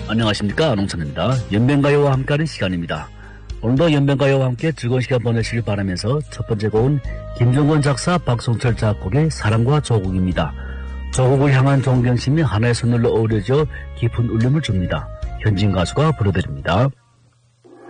안녕하십니까, 안홍찬입니다. 연변가요와 함께하는 시간입니다. 오늘도 연변가요와 함께 즐거운 시간 보내시길 바라면서 첫 번째 곡은 김종건 작사, 박성철 작곡의 사랑과 조국입니다. 조국을 향한 존경심이 하나의 선율로 어우러져 깊은 울림을 줍니다. 현진 가수가 불러드립니다.